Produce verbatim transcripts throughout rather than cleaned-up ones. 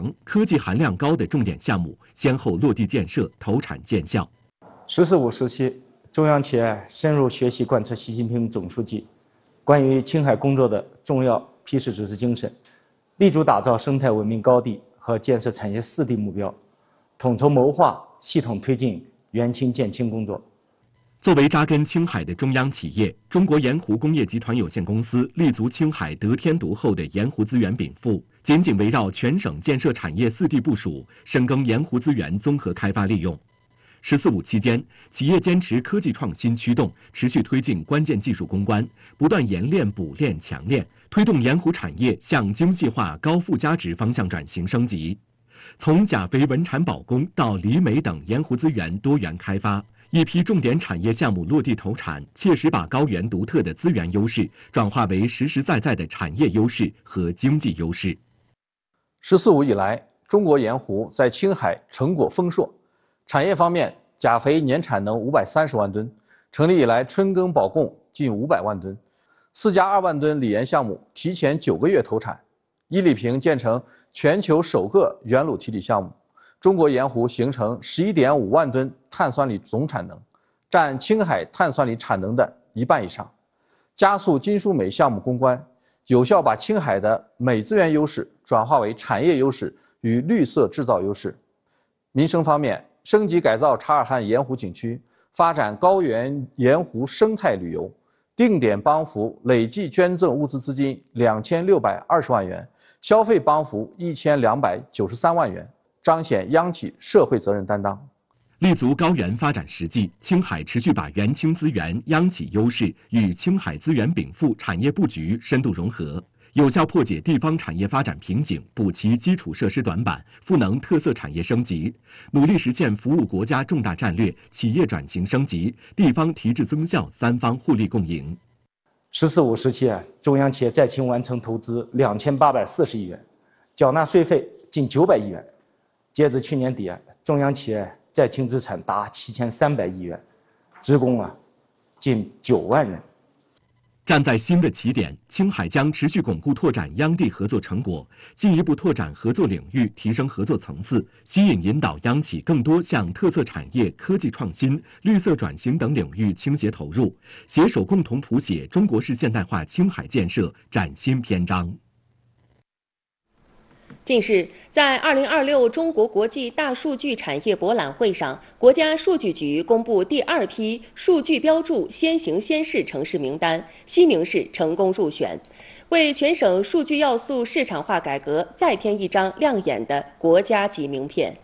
强、科技含量高的重点项目先后落地建设、投产见效。 十四五时期，中央企业深入学习贯彻习近平总书记关于青海工作的重要批示指示精神，力主打造生态文明高地和建设产业四地目标，统筹谋划、系统推进援青建青工作。 作为扎根青海的中央企业，中国盐湖工业集团有限公司立足青海得天独厚的盐湖资源禀赋，紧紧围绕全省建设产业四地部署，深耕盐湖资源综合开发利用。十四五期间，企业坚持科技创新驱动，持续推进关键技术攻关，不断研炼补炼强炼，推动盐湖产业向精细化、高附加值方向转型升级。从钾肥文产保工到锂镁等盐湖资源多元开发，一批重点产业项目落地投产，切实把高原独特的资源优势转化为实实在在的产业优势和经济优势。 十四五以来，中国盐湖在青海成果丰硕。产业方面，钾肥年产能五百三十万吨，成立以来春耕保供近五百万吨，四加二万吨锂盐项目提前九个月投产，伊犁平建成全球首个原卤提锂项目。中国盐湖形成十一点五万吨碳酸锂总产能，占青海碳酸锂产能的一半以上，加速金属镁项目攻关，有效把青海的镁资源优势转化为产业优势与绿色制造优势。民生方面，升级改造察尔汗盐湖景区，发展高原盐湖生态旅游，定点帮扶累计捐赠物资资金两千六百二十万元，消费帮扶一千两百九十三万元。彰显央企社会责任担当。 立足高原发展实际，青海持续把援青资源、央企优势与青海资源禀赋产业布局深度融合，有效破解地方产业发展瓶颈，补齐基础设施短板，赋能特色产业升级，努力实现服务国家重大战略、企业转型升级、地方提质增效三方互利共赢。 十四五时期，中央企业在青完成投资两千八百四十亿元，缴纳税费近九百亿元。截至去年底，中央企业在青资产达七千三百亿元，职工啊近九万人。 站在新的起点，青海将持续巩固拓展央地合作成果，进一步拓展合作领域，提升合作层次，吸引引导央企更多向特色产业、科技创新、绿色转型等领域倾斜投入，携手共同谱写中国式现代化青海建设崭新篇章。 近日，在二零二六中国国际大数据产业博览会上，国家数据局公布第二批数据标注先行先试城市名单，西宁市成功入选，为全省数据要素市场化改革再添一张亮眼的国家级名片。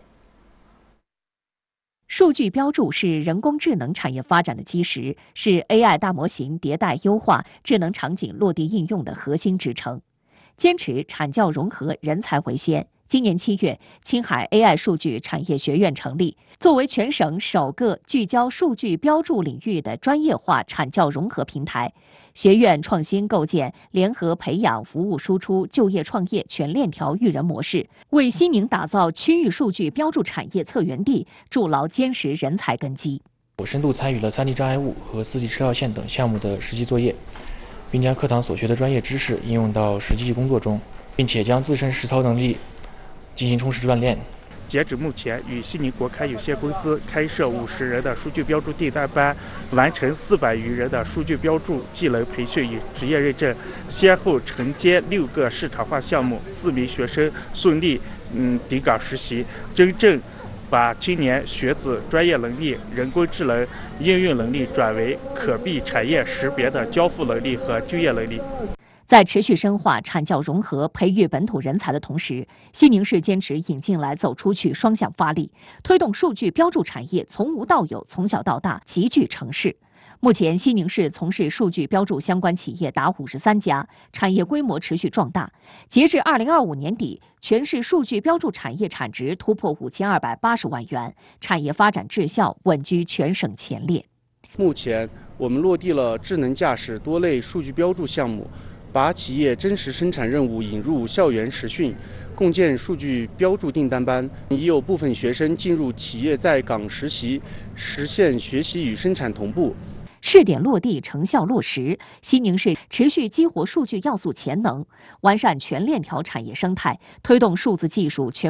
数据标注是人工智能产业发展的基石，是 A I 大模型迭代优化、智能场景落地应用的核心支撑。坚持产教融合、人才为先。今年七月，青海 A I 数据产业学院成立，作为全省首个聚焦数据标注领域的专业化产教融合平台。学院创新构建联合培养、服务输出、就业创业全链条育人模式，为西宁打造区域数据标注产业策源地筑牢坚实人才根基。 我深度参与了 三 D 障碍物和四 D 车道线等项目的实际作业，并将课堂所学的专业知识应用到实际工作中，并且将自身实操能力进行充实锻炼。 截止目前，与西宁国开有限公司开设五十人的数据标注订单班，完成四百余人的数据标注技能培训与职业认证，先后承接六个市场化项目，四名学生顺利嗯抵岗实习，真正把青年学子专业能力、人工智能应用能力转为可避产业识别的交付能力和就业能力。 在持续深化产教融合、培育本土人才的同时，西宁市坚持引进来、走出去双向发力，推动数据标注产业从无到有、从小到大集聚成市。目前，西宁市从事数据标注相关企业达五十三家，产业规模持续壮大。截至二零二五年底，全市数据标注产业产值突破五千二百八十万元，产业发展质效稳居全省前列。 目前，我们落地了智能驾驶多类数据标注项目，把企业真实生产任务引入校园实训，共建数据标注订单班，已有部分学生进入企业在岗实习，实现学习与生产同步。 试点落地，成效落实，西宁市持续激活数据要素潜能，完善全链条产业生态，推动数字技术全